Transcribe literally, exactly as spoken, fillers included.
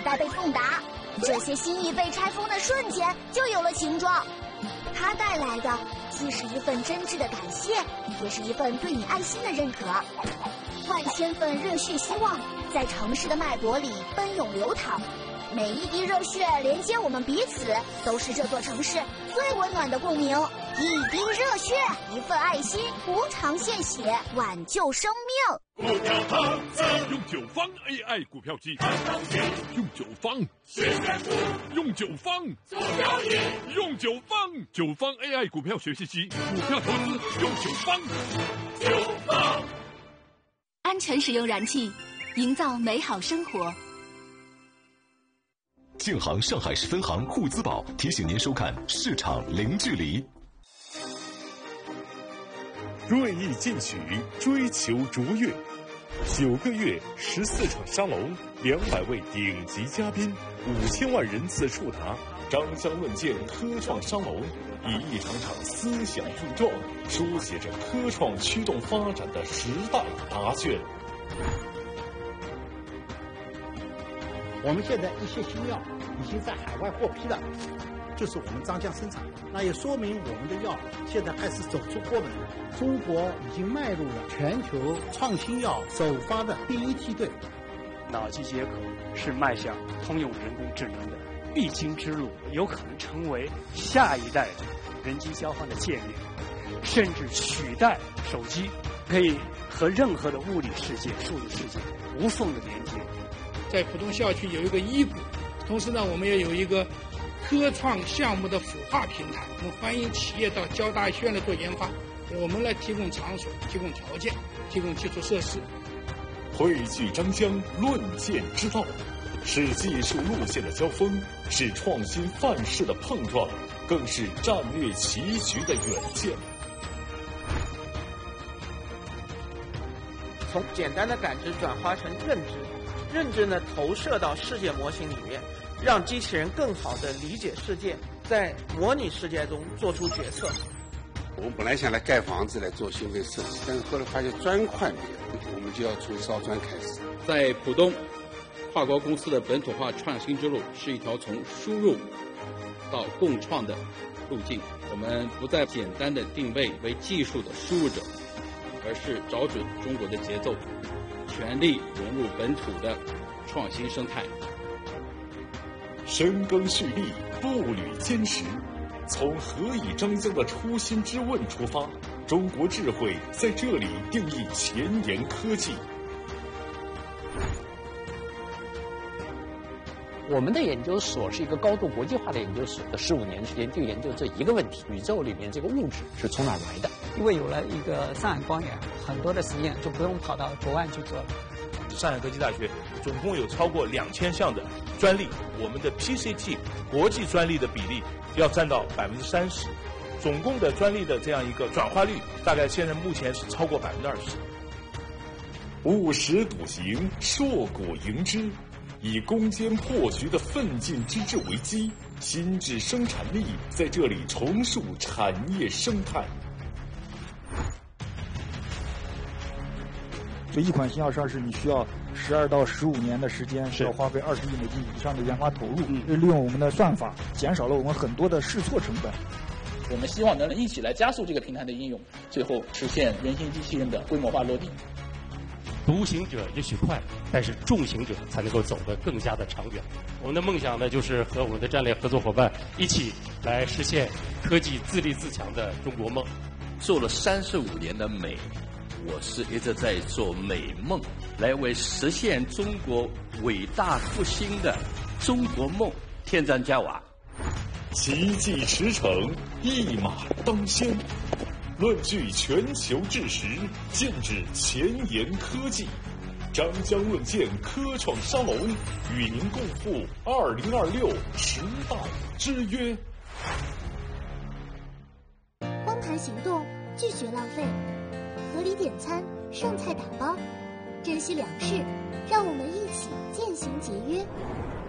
待被送达。这些心意被拆封的瞬间，就有了形状。它带来的既是一份真挚的感谢，也是一份对你爱心的认可。万千份热血希望在城市的脉搏里奔涌流淌，每一滴热血连接我们彼此，都是这座城市最温暖的共鸣。一滴热血，一份爱心，无偿献血，挽救生命。 股票投资用九方 A I 股票机，用九方用九方用九方九方 A I 股票学习机，股票投资用九方九方。 安全使用燃气，营造美好生活。 建行上海市分行沪资宝提醒您收看市场零距离。 锐意进取，追求卓越。九个月，十四场沙龙，两百位顶级嘉宾，五千万人次触达。张香论剑科创沙龙，以一场场思想碰撞，书写着科创驱动发展的时代答卷。 我们现在一些新药已经在海外获批了，就是我们张江生产，那也说明我们的药现在开始走出国门，中国已经迈入了全球创新药首发的第一梯队。 脑机接口是迈向通用人工智能的必经之路，有可能成为下一代人机交换的界面，甚至取代手机，可以和任何的物理世界、数理世界无缝的连接。 在浦东校区有一个医股，同时呢，我们也有一个科创项目的孵化平台，我们欢迎企业到交大医学院来做研发，我们来提供场所、提供条件、提供基础设施。 汇聚张江，论剑之道，是技术路线的交锋，是创新范式的碰撞，更是战略棋局的远见。 从简单的感知转化成认知，认知呢投射到世界模型里面，让机器人更好地理解世界，在模拟世界中做出决策。 我们本来想来盖房子来做芯片设计，但是后来发现砖块没有，我们就要从烧砖开始。 在浦东，跨国公司的本土化创新之路是一条从输入到共创的路径。我们不再简单的定位为技术的输入者，而是找准中国的节奏，全力融入本土的创新生态。 深耕蓄力，步履坚实，从何以张江的初心之问出发，中国智慧在这里定义前沿科技。 我们的研究所是一个高度国际化的研究所，十五年时间就研究这一个问题：宇宙里面这个物质是从哪来的？ 因为有了一个上海光源，很多的实验就不用跑到国外去做了。 上海科技大学总共有超过两千项的专利，我们的 P C T 国际专利的比例要占到百分之三十，总共的专利的这样一个转化率，大概现在目前是超过百分之二十。 务实笃行，硕果迎之。以攻坚破局的奋进之志为基，新质生产力在这里重塑产业生态。 这一款新药上市，你需要十二到十五年的时间，需要花费二十亿美金以上的研发投入。嗯，利用我们的算法，减少了我们很多的试错成本。 我们希望能一起来加速这个平台的应用，最后实现人形机器人的规模化落地。 独行者也许快，但是众行者才能够走得更加的长远。我们的梦想呢，就是和我们的战略合作伙伴一起来实现科技自立自强的中国梦。 做了三十五年的美，我是一直在做美梦，来为实现中国伟大复兴的中国梦添砖加瓦。 奇迹驰骋，一马当先。论据全球智识，剑指前沿科技。张江论剑科创沙龙，与您共赴二零二六时代之约。 光盘行动，拒绝浪费，合理点餐，剩菜打包，珍惜粮食，让我们一起渐行节约。